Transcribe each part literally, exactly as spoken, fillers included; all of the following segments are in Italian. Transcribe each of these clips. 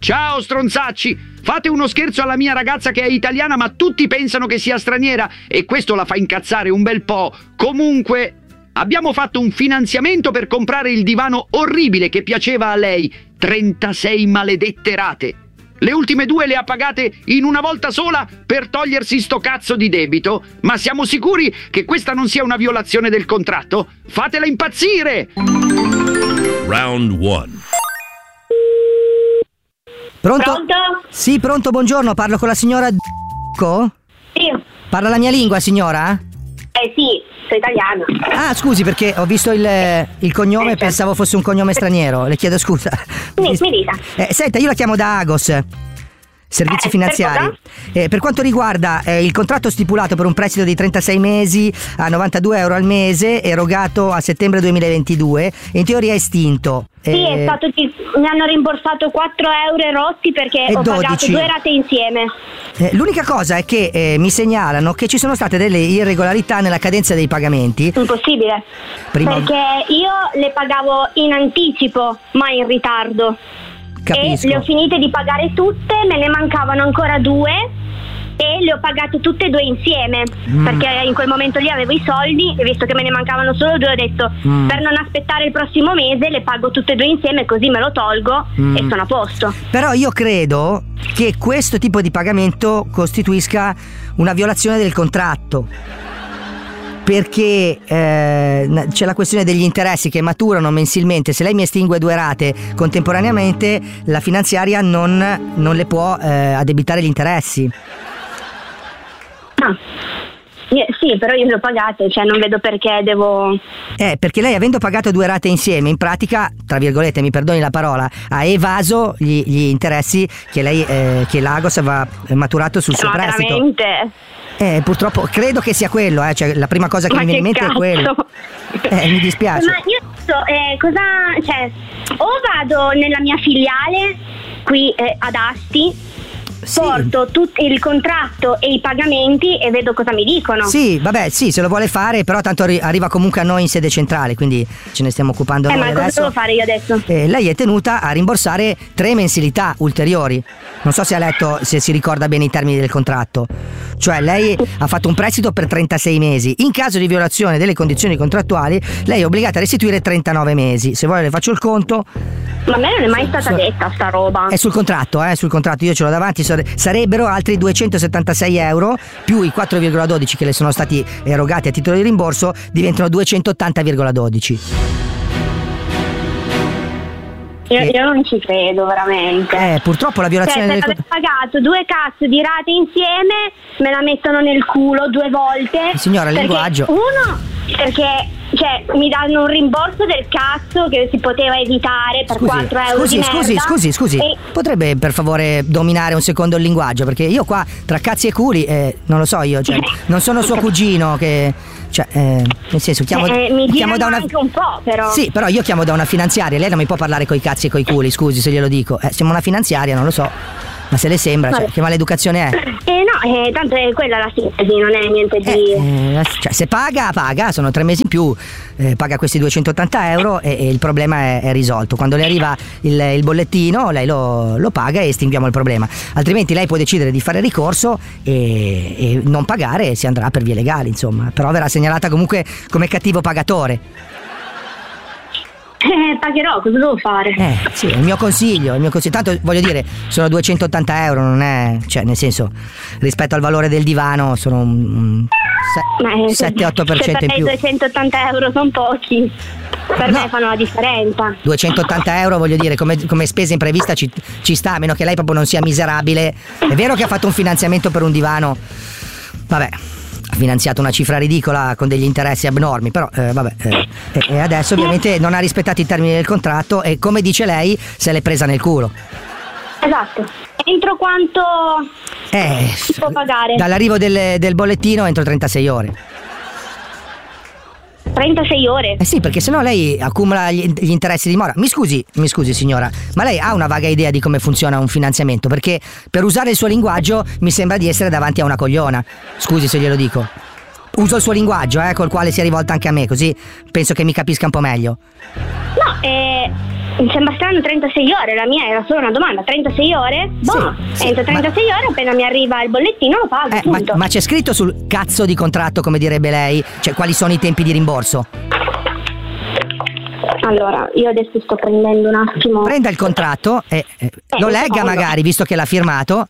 Ciao stronzacci! Fate uno scherzo alla mia ragazza che è italiana, ma tutti pensano che sia straniera e questo la fa incazzare un bel po'. Comunque, abbiamo fatto un finanziamento per comprare il divano orribile che piaceva a lei. trentasei maledette rate. Le ultime due le ha pagate in una volta sola per togliersi sto cazzo di debito. Ma siamo sicuri che questa non sia una violazione del contratto? Fatela impazzire! Round one. Pronto? Pronto? Sì, pronto, buongiorno, parlo con la signora D***o? Sì. Parla la mia lingua, signora? Eh sì, sono italiana. Ah, scusi, perché ho visto il, il cognome e pensavo fosse un cognome straniero, le chiedo scusa. Mi, mi dica. Eh, senta, io la chiamo da Agos, servizi Eh, finanziari. per Eh, per quanto riguarda eh, il contratto stipulato per un prestito di trentasei mesi a novantadue euro al mese, erogato a settembre duemilaventidue, in teoria è estinto. Sì, Eh, è stato, mi hanno rimborsato quattro euro rotti perché E ho pagato dodici. due rate insieme. Eh, l'unica cosa è che eh, mi segnalano che ci sono state delle irregolarità nella cadenza dei pagamenti. Impossibile. Prima- Perché io le pagavo in anticipo, ma in ritardo. Capisco. E le ho finite di pagare tutte, me ne mancavano ancora due e le ho pagate tutte e due insieme. Mm. Perché in quel momento lì avevo i soldi e visto che me ne mancavano solo due ho detto Mm. per non aspettare il prossimo mese le pago tutte e due insieme così me lo tolgo Mm. e sono a posto. Però io credo che questo tipo di pagamento costituisca una violazione del contratto. Perché eh, c'è la questione degli interessi che maturano mensilmente. Se lei mi estingue due rate contemporaneamente, la finanziaria non, non le può eh, addebitare gli interessi. Ah. Eh, Sì, però io le ho pagate, cioè non vedo perché devo... Eh, perché lei, avendo pagato due rate insieme, in pratica, tra virgolette, mi perdoni la parola, ha evaso gli, gli interessi che lei, eh, che l'Agos aveva maturato sul suo Ma prestito. veramente? Eh, purtroppo credo che sia quello, eh, cioè la prima cosa che Ma mi viene in che mente è quello. cazzo? Eh, mi dispiace. Ma io so, eh, cosa, cioè, o vado nella mia filiale qui eh, ad Asti, Sì. porto tutto il contratto e i pagamenti e vedo cosa mi dicono. Sì, vabbè, sì, se lo vuole fare, però tanto arri- arriva comunque a noi in sede centrale, quindi ce ne stiamo occupando Eh, noi ma cosa adesso. devo fare io adesso? Eh, lei è tenuta a rimborsare tre mensilità ulteriori. Non so se ha letto, se si ricorda bene i termini del contratto. Cioè lei ha fatto un prestito per trentasei mesi. In caso di violazione delle condizioni contrattuali, lei è obbligata a restituire trentanove mesi. Se vuole le faccio il conto. Ma a me non è mai stata So- detta sta roba. È sul contratto, eh, sul contratto, io ce l'ho davanti, sare- sarebbero altri duecentosettantasei euro più i quattro virgola dodici che le sono stati erogati a titolo di rimborso, diventano duecentottanta virgola dodici. Io, Eh. io non ci credo veramente. Eh, purtroppo la Cioè, violazione per del aver contratto. pagato due cazzo di rate insieme, me la mettono nel culo due volte. Signora, il Perché linguaggio. Uno, perché cioè, mi danno un rimborso del cazzo che si poteva evitare per quattro euro scusi, di scusi, merda. scusi, scusi, E- potrebbe per favore dominare un secondo il linguaggio, perché io qua tra cazzi e culi, eh, non lo so io, cioè, non sono suo cugino che, cioè, eh, nel senso, chiamo, eh, mi chiamo girano da una... anche un po', però. Sì, però io chiamo da una finanziaria, lei non mi può parlare coi cazzi e coi culi, scusi se glielo dico. Eh, siamo una finanziaria, non lo so. Ma se le sembra, cioè, Vabbè. che maleducazione è? Eh no, eh, tanto è quella la sintesi, non è niente di... Eh, eh, cioè, se paga, paga, sono tre mesi in più, eh, paga questi duecentottanta euro e, e il problema è, è risolto. Quando le arriva il, il bollettino, lei lo, lo paga e estinguiamo il problema. Altrimenti lei può decidere di fare ricorso e, e non pagare e si andrà per vie legali, insomma. Però verrà segnalata comunque come cattivo pagatore. Eh, pagherò, cosa devo fare? Eh, sì, è il mio consiglio, il mio consiglio. Tanto voglio dire, sono duecentottanta euro, non è. Cioè, nel senso, rispetto al valore del divano sono un, un sette otto per cento se in per più. lei duecentottanta euro sono pochi, per No. me fanno la differenza. duecentottanta euro, voglio dire, come, come spesa imprevista ci, ci sta, a meno che lei proprio non sia miserabile. È vero che ha fatto un finanziamento per un divano, vabbè, ha finanziato una cifra ridicola con degli interessi abnormi, però eh, vabbè, eh, e, e adesso ovviamente non ha rispettato i termini del contratto e, come dice lei, se l'è presa nel culo. Esatto. Entro quanto Eh, si può pagare? Dall'arrivo del, del bollettino entro trentasei ore. trentasei ore? Eh sì, perché sennò lei accumula gli, gli interessi di mora. Mi scusi, mi scusi signora, ma lei ha una vaga idea di come funziona un finanziamento? Perché per usare il suo linguaggio mi sembra di essere davanti a una cogliona. Scusi se glielo dico. Uso il suo linguaggio, eh, col quale si è rivolta anche a me, così penso che mi capisca un po' meglio. No, eh, Mi sembra strano trentasei ore, la mia era solo una domanda, trentasei ore? Boh, Sì, sì, entro trentasei ma- ore, appena mi arriva il bollettino lo pago, Eh, ma, punto. ma c'è scritto sul cazzo di contratto, come direbbe lei? Cioè, quali sono i tempi di rimborso? Allora, io adesso sto prendendo un attimo. Prenda il contratto e eh, lo un legga secondo. magari, visto che l'ha firmato.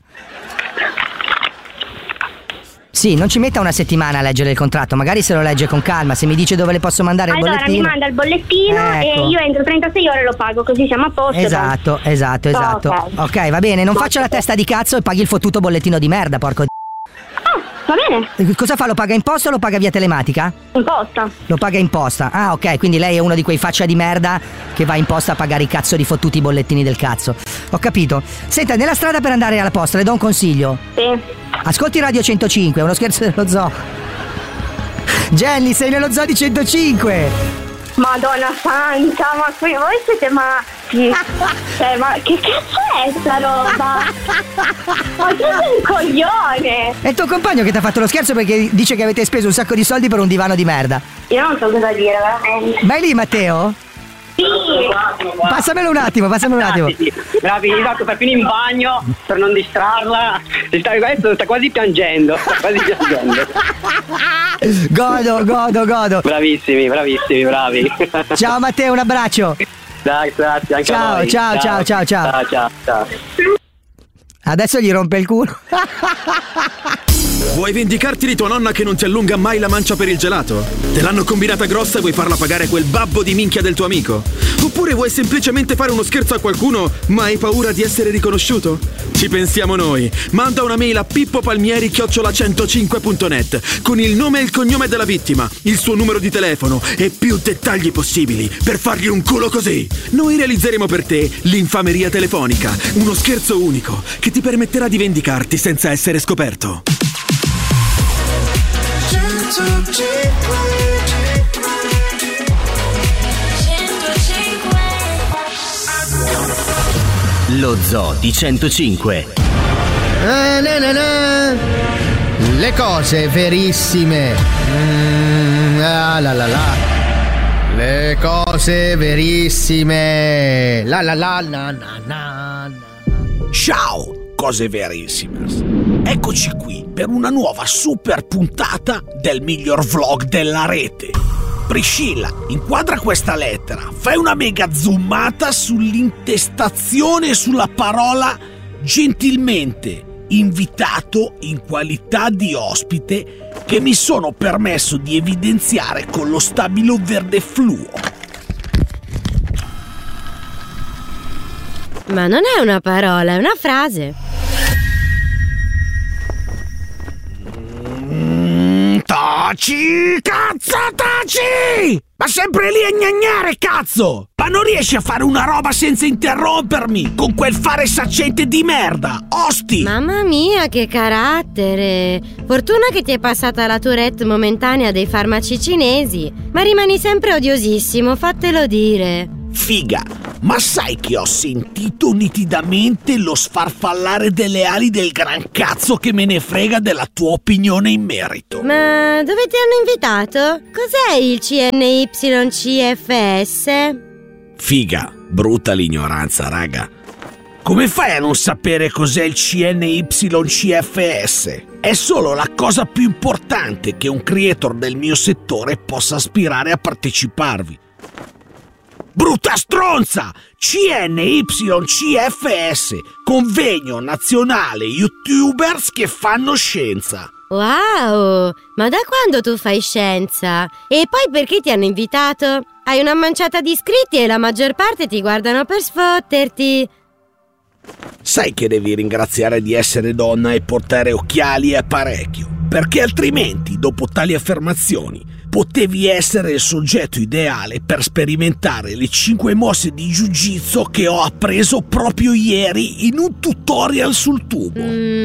Sì, non ci metta una settimana a leggere il contratto, magari se lo legge con calma, se mi dice dove le posso mandare il Allora mi bollettino. manda il bollettino Ecco. e io entro trentasei ore lo pago, così siamo a posto. Esatto, esatto, esatto. Ok. Ok, va bene, non faccia la testa di cazzo e paghi il fottuto bollettino di merda, porco d***o. Ah, va bene, Cosa fa? Lo paga in posta o lo paga via telematica? in posta. Lo paga in posta. Ah, ok, quindi lei è uno di quei faccia di merda che va in posta a pagare i cazzo di fottuti bollettini del cazzo. Ho capito. Senta, nella strada per andare alla posta le do un consiglio. Sì. Ascolti Radio centocinque, è uno scherzo dello zoo. Jenny, sei nello zoo di centocinque. Madonna santa, ma qui voi siete matti. Cioè, ma che cazzo è sta roba? Ma tu sei un coglione. È il tuo compagno che ti ha fatto lo scherzo perché dice che avete speso un sacco di soldi per un divano di merda. Io non so cosa dire, veramente. Vai lì, Matteo? Sì. Passamelo un attimo, passamelo un attimo. Bravi, esatto, Peppino in bagno per non distrarla. Sta, adesso sta quasi piangendo. Sta quasi piangendo. Godo, godo, godo. Bravissimi, bravissimi, bravi. Ciao Matteo, un abbraccio. Dai, grazie anche Ciao, a voi. ciao, ciao, ciao, ciao. Ciao, ciao, ciao. Adesso gli rompe il culo. Vuoi vendicarti di tua nonna che non ti allunga mai la mancia per il gelato? Te l'hanno combinata grossa e vuoi farla pagare a quel babbo di minchia del tuo amico? Oppure vuoi semplicemente fare uno scherzo a qualcuno ma hai paura di essere riconosciuto? Ci pensiamo noi. Manda una mail a pippopalmieri chiocciola centocinque punto net con il nome e il cognome della vittima, il suo numero di telefono e più dettagli possibili per fargli un culo così. Noi realizzeremo per te l'infameria telefonica, uno scherzo unico che ti permetterà di vendicarti senza essere scoperto. Lo zoo di centocinque. Eh, na, na, na. Le cose verissime. Mm, ah, la la la. Le cose verissime. La la la na na na. Ciao, cose verissime. Eccoci qui per una nuova super puntata del miglior vlog della rete. Priscilla, inquadra questa lettera, fai una mega zoomata sull'intestazione e sulla parola gentilmente invitato in qualità di ospite che mi sono permesso di evidenziare con lo stabilo verde fluo. Ma non è una parola, è una frase. Mm, taci, cazzo, taci! Ma sempre lì a gnagnare, cazzo! Ma non riesci a fare una roba senza interrompermi con quel fare saccente di merda, osti! Mamma mia, che carattere! Fortuna che ti è passata la tourette momentanea dei farmaci cinesi, ma rimani sempre odiosissimo, fatelo dire. Figa, ma sai che ho sentito nitidamente lo sfarfallare delle ali del gran cazzo che me ne frega della tua opinione in merito. Ma dove ti hanno invitato? Cos'è il C N Y C F S? Figa, brutta l'ignoranza, raga. Come fai a non sapere cos'è il C N Y C F S? È solo la cosa più importante che un creator del mio settore possa aspirare a parteciparvi. Brutta stronza! C N Y C F S, Convegno Nazionale Youtubers che fanno scienza. Wow, ma da quando tu fai scienza? E poi perché ti hanno invitato? Hai una manciata di iscritti e la maggior parte ti guardano per sfotterti. Sai che devi ringraziare di essere donna e portare occhiali e apparecchio, perché altrimenti, dopo tali affermazioni, potevi essere il soggetto ideale per sperimentare le cinque mosse di jiu-jitsu che ho appreso proprio ieri in un tutorial sul tubo.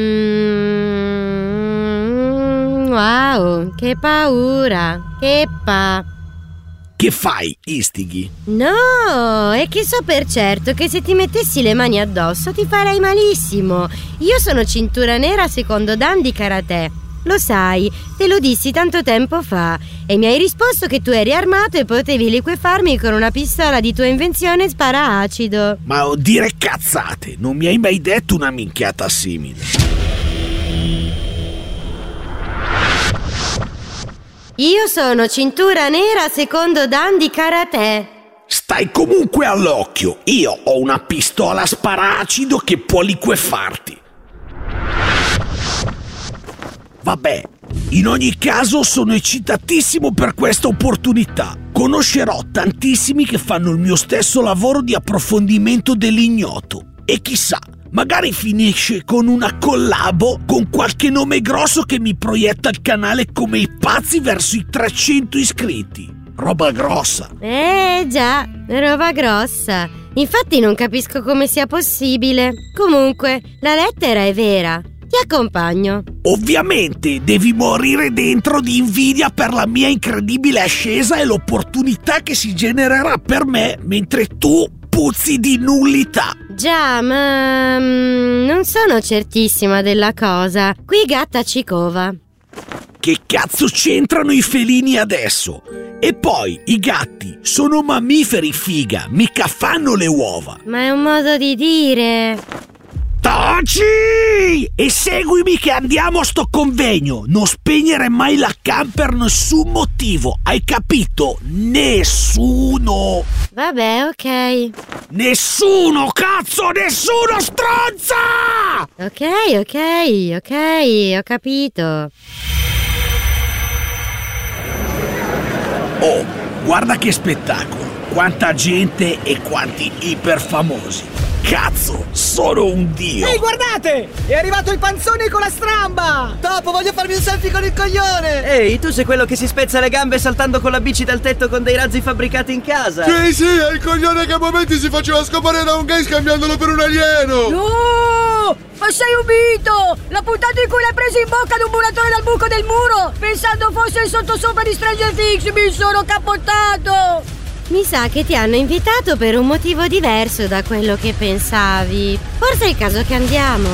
Mm, wow, che paura, che pa... Che fai, istighi? No, è che so per certo che se ti mettessi le mani addosso ti farei malissimo. Io sono cintura nera secondo Dan di karate. Lo sai, te lo dissi tanto tempo fa e mi hai risposto che tu eri armato e potevi liquefarmi con una pistola di tua invenzione spara-acido. Ma dire cazzate, non mi hai mai detto una minchiata simile. Io sono cintura nera secondo Dan di karate. Stai comunque all'occhio, io ho una pistola spara-acido che può liquefarti. Vabbè, in ogni caso sono eccitatissimo per questa opportunità. Conoscerò tantissimi che fanno il mio stesso lavoro di approfondimento dell'ignoto. E chissà, magari finisce con una collabo con qualche nome grosso che mi proietta il canale come i pazzi verso i trecento iscritti. Roba grossa. Eh già, roba grossa. Infatti non capisco come sia possibile. Comunque, la lettera è vera. Ti accompagno. Ovviamente devi morire dentro di invidia per la mia incredibile ascesa e l'opportunità che si genererà per me mentre tu puzzi di nullità. Già, ma mm, non sono certissima della cosa. Qui gatta ci cova. Che cazzo c'entrano i felini adesso? E poi i gatti sono mammiferi, figa, mica fanno le uova. Ma è un modo di dire. Taci! E seguimi che andiamo a sto convegno. Non spegnere mai la cam per nessun motivo. Hai capito? Nessuno. Vabbè, ok. Nessuno, cazzo, nessuno, stronza! Ok, ok, ok, ho capito. Oh, guarda che spettacolo. Quanta gente e quanti iperfamosi. Cazzo, sono un dio! Ehi, guardate! È arrivato il panzone con la stramba! Dopo voglio farmi un selfie con il coglione! Ehi, tu sei quello che si spezza le gambe saltando con la bici dal tetto con dei razzi fabbricati in casa? Sì, sì, è il coglione che a momenti si faceva scopare da un gay scambiandolo per un alieno! No! Ma sei un mito! La puntata in cui l'hai preso in bocca ad un muratore dal buco del muro! Pensando fosse il sottosopra di Stranger Things, mi sono capottato! Mi sa che ti hanno invitato per un motivo diverso da quello che pensavi. Forse è il caso che andiamo.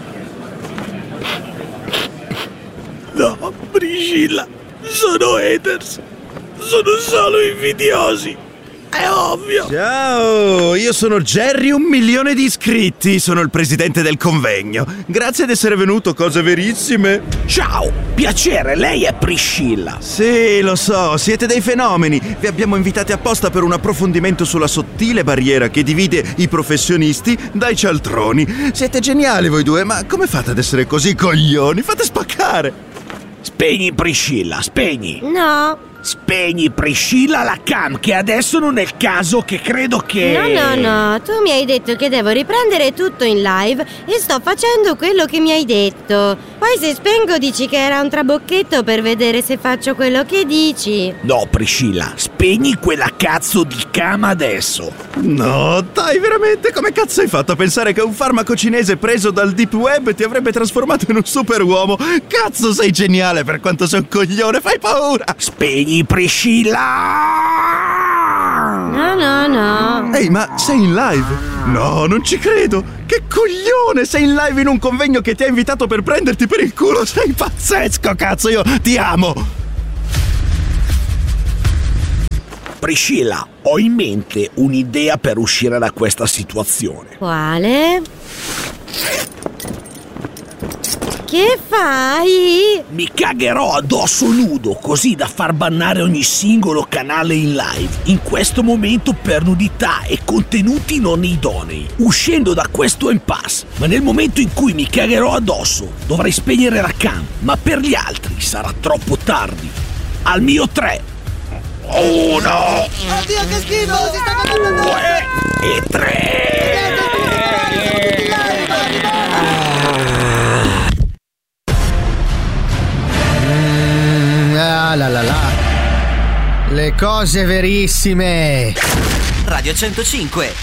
No, Priscilla, sono haters. Sono solo invidiosi. È ovvio. Ciao, io sono Jerry, un milione di iscritti. Sono il presidente del convegno. Grazie ad essere venuto, cose verissime. Ciao, piacere, lei è Priscilla. Sì, lo so, siete dei fenomeni. Vi abbiamo invitati apposta per un approfondimento sulla sottile barriera che divide i professionisti dai cialtroni. Siete geniali voi due, ma come fate ad essere così coglioni? Fate spaccare. Spegni Priscilla, spegni. No. Spegni Priscilla la cam, che adesso non è il caso, che credo che... No, no, no, tu mi hai detto che devo riprendere tutto in live e sto facendo quello che mi hai detto. Poi se spengo dici che era un trabocchetto per vedere se faccio quello che dici. No, Priscilla, spegni quella cazzo di cam adesso. No, dai, veramente, come cazzo hai fatto a pensare che un farmaco cinese preso dal deep web ti avrebbe trasformato in un superuomo? Cazzo, sei geniale per quanto sei un coglione, fai paura! Spegni Priscilla! No, no, no. Ehi, ma sei in live? No, non ci credo! Che coglione! Sei in live in un convegno che ti ha invitato per prenderti per il culo! Sei pazzesco, cazzo! Io ti amo! Priscilla, ho in mente un'idea per uscire da questa situazione. Quale? Che fai? Mi cagherò addosso nudo, così da far bannare ogni singolo canale in live, in questo momento per nudità e contenuti non idonei, uscendo da questo impasse. Ma nel momento in cui mi cagherò addosso, dovrei spegnere la cam, ma per gli altri sarà troppo tardi. Al mio tre. Uno. Oddio, che schifo! Si sta facendo due e tre. Ah, la la la. Le cose verissime. Radio centocinque.